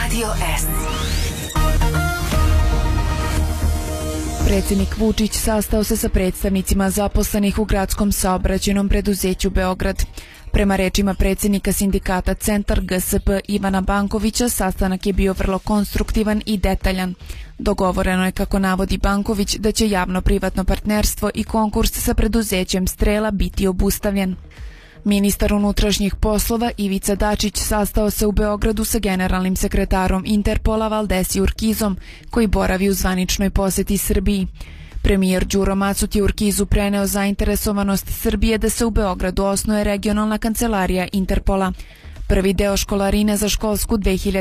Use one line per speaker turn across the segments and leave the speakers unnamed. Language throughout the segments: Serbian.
Radio S.
Predsjednik Vučić sastao se sa predstavnicima zaposlenih u gradskom saobraćajnom preduzeću Beograd. Prema rečima predsjednika sindikata Centar GSP Ivana Bankovića, sastanak je bio vrlo konstruktivan i detaljan. Dogovoreno je, kako navodi Banković, da će javno-privatno partnerstvo i konkurs sa preduzećem Strela biti obustavljen. Ministar unutrašnjih poslova Ivica Dačić sastao se u Beogradu sa generalnim sekretarom Interpola Valdesi Urkizom, koji boravi u zvaničnoj poseti Srbiji. Premijer Đuro Macut je Urkizu preneo zainteresovanost Srbije da se u Beogradu osnuje regionalna kancelarija Interpola. Prvi deo školarine za školsku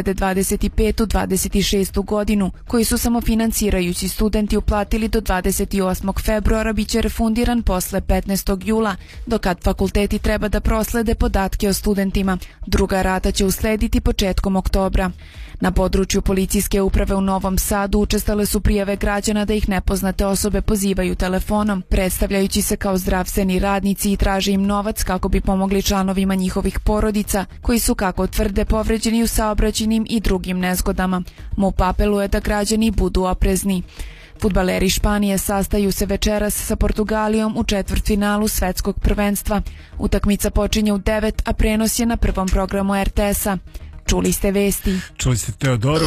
2025-26. godinu, koji su samofinancirajući studenti uplatili do 28. februara, bit će refundiran posle 15. jula, dokad fakulteti treba da proslede podatke o studentima. Druga rata će uslediti početkom oktobra. Na području policijske uprave u Novom Sadu učestale su prijave građana da ih nepoznate osobe pozivaju telefonom, predstavljajući se kao zdravstveni radnici i traže im novac kako bi pomogli članovima njihovih porodica, koji su, kako tvrde, povređeni u saobraćajnim i drugim nezgodama. MUP apeluje da građani budu oprezni. Fudbaleri Španije sastaju se večeras sa Portugalijom u četvrtfinalu svetskog prvenstva. Utakmica počinje u 9, a prenos je na prvom programu RTS-a. Čuli ste vesti.
Čuli ste Teodoru.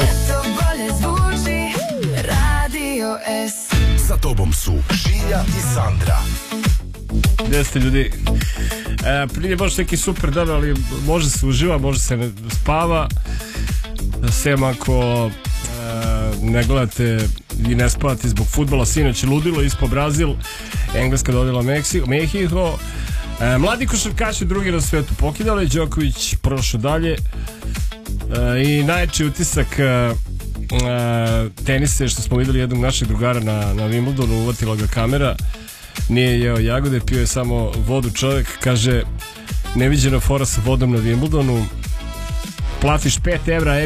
Sa tobom su Žilja i Sandra.
Gde ste, ljudi? Prije baš neki super dan, ali može se uživa, može se ne spava. Sem ako ne gledate i ne spavate zbog fudbala. Sinoć je ludilo, ispao Brazil, Engleska dodala Mexico. Mladi košarkaši drugi na svetu pokidali, Đoković prošao dalje. I najjači utisak tenisa je što smo videli jednog našeg drugara na Wimbledonu, uvatila ga kamera, nije jeo jagode, pio je samo vodu čovjek, kaže neviđena fora sa vodom na Wimbledonu, platiš 5 evra